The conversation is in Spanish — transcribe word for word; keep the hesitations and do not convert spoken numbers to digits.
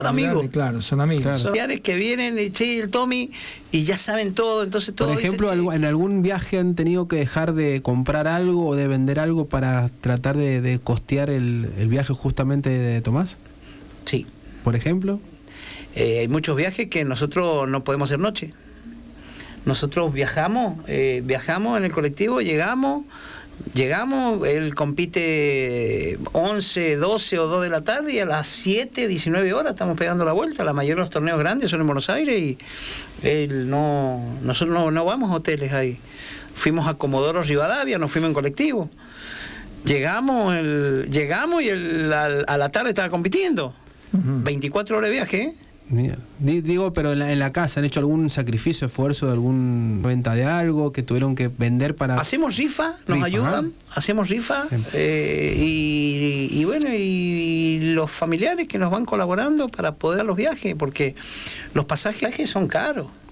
amigos. Claro, son amigos. Claro. Son familiares que vienen y che, el Tommy, y ya saben todo, entonces todo. Por ejemplo, dicen, en algún viaje han tenido que dejar de comprar algo o de vender algo para tratar de, de costear el, el viaje justamente de Tomás. Sí. Por ejemplo. Eh, hay muchos viajes que nosotros no podemos hacer noche. Nosotros viajamos, eh, viajamos en el colectivo, llegamos, llegamos, él compite once, doce o dos de la tarde y a las siete, diecinueve horas estamos pegando la vuelta. La mayoría de los torneos grandes son en Buenos Aires y él no, nosotros no, no vamos a hoteles ahí. Fuimos a Comodoro Rivadavia, nos fuimos en colectivo. Llegamos, el, llegamos y el, a, a la tarde estaba compitiendo. Uh-huh. veinticuatro horas de viaje, ¿eh? Mira, digo, pero en la, en la casa, ¿han hecho algún sacrificio, esfuerzo de algún venta de algo que tuvieron que vender para...? Hacemos rifa, nos rifa, ayudan, ¿ah? hacemos rifa, eh, y, y bueno, y, y los familiares que nos van colaborando para poder los viajes, porque los pasajes son caros.